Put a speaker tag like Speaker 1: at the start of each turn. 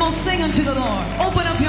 Speaker 1: on, sing unto the Lord. Open up your